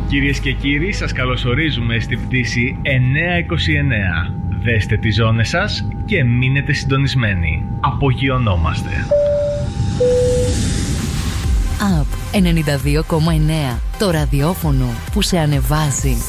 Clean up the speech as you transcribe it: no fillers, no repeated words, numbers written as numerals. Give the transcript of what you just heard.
Κυρίες και κύριοι, σας καλωσορίζουμε στην πτήση 929. Δέστε τις ζώνες σας και μείνετε συντονισμένοι. Απογειωνόμαστε. ΑΠ 92,9. Το ραδιόφωνο που σε ανεβάζει.